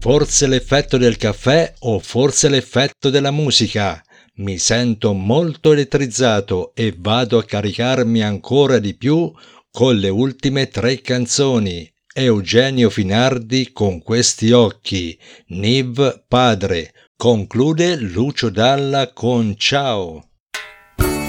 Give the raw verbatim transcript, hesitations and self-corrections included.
Forse l'effetto del caffè o forse l'effetto della musica. Mi sento molto elettrizzato e vado a caricarmi ancora di più con le ultime tre canzoni. Eugenio Finardi con Questi occhi, Niv padre. Conclude Lucio Dalla con Ciao.